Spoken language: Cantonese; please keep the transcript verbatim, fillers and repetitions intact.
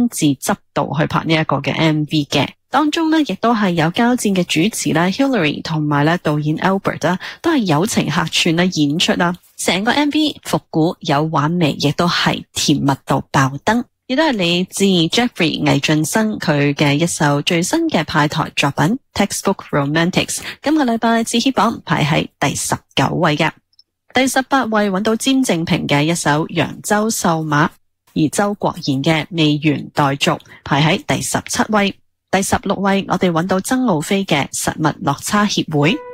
自執導去拍呢一個嘅 M V 嘅。當中呢亦都係有交戰嘅主持啦 Hillary 同埋咧導演 Albert 啦，都係友情客串啦演出啦。成個 M V 復古有玩味，亦都係甜蜜到爆燈，亦都係嚟自 Jeffrey 魏浚笙佢嘅一首最新嘅派台作品 Textbook Romantics。今個禮拜至 hit 榜排喺第十九位嘅，第十八位揾到詹正平嘅一首揚州瘦馬，而周國賢嘅未完待續排喺第十七位。第十六位我哋揾到曾奧飛嘅實物落差協會。